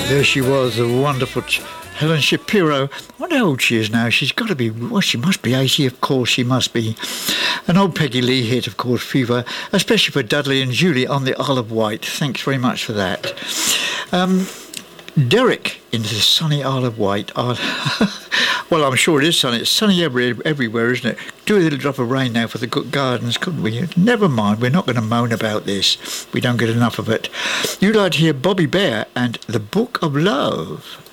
There she was, the wonderful Helen Shapiro. I wonder how old she is now. She's got to be, well, she must be 80, of course she must be. An old Peggy Lee hit, of course, Fever, especially for Dudley and Julie on the Isle of Wight. Thanks very much for that. Derek in the sunny Isle of Wight. Well, I'm sure it is sunny. It's sunny everywhere, isn't it? Do a little drop of rain now for the good gardens, couldn't we? Never mind, we're not going to moan about this. We don't get enough of it. You'd like to hear Bobby Bear and The Book of Love.